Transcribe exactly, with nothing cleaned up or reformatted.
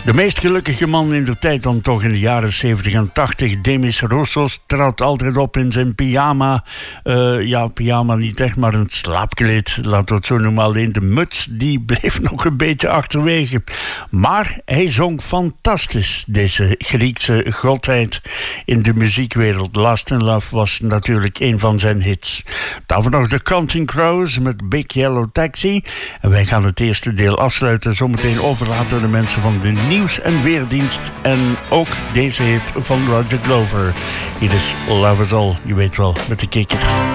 De meest gelukkige man in de tijd dan toch in de jaren zeventig en tachtig. Demis Roussos trad altijd op in zijn pyjama. Uh, ja, pyjama niet echt, maar een slaapkleed. Laten we het zo noemen. Alleen de muts, die bleef nog een beetje achterwege. Maar hij zong fantastisch. Deze Griekse godheid in de muziekwereld. Last in Love was natuurlijk een van zijn hits. Daarvoor nog de Counting Crows met Big Yellow Taxi. En wij gaan het eerste deel afsluiten. Zometeen overlaten aan de mensen van de Nieuws- en Weerdienst. En ook deze hit van Roger Glover. Hier is Love Is All, je weet wel, met de kikker.